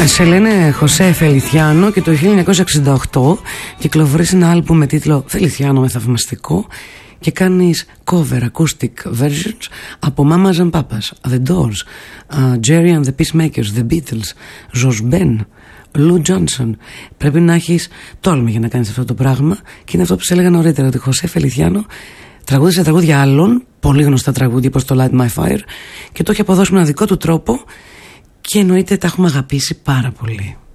Σε λένε Χωσέ Φελιθιάνο και το 1968 κυκλοφορείς ένα άλμπουμ με τίτλο Φελιθιάνο με θαυμαστικό και κάνεις cover acoustic versions από Mamas and Papas, The Doors, Jerry and the Peacemakers, The Beatles, Josh Ben, Lou Johnson. Πρέπει να έχεις τόλμη για να κάνεις αυτό το πράγμα και είναι αυτό που σε έλεγα νωρίτερα, ότι Χωσέ Φελιθιάνο τραγούδισε τραγούδια άλλων, πολύ γνωστά τραγούδια όπως το Light My Fire, και το έχει αποδώσει με ένα δικό του τρόπο και εννοείται τα έχουμε αγαπήσει πάρα πολύ.